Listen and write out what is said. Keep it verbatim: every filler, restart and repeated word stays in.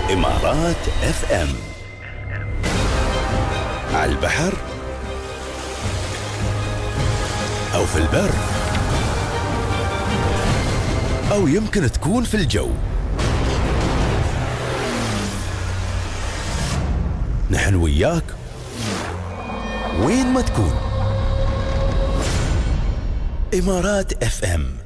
إمارات اف ام. على البحر أو في البر أو يمكن تكون في الجو، نحن وياك وين ما تكون. إمارات اف ام.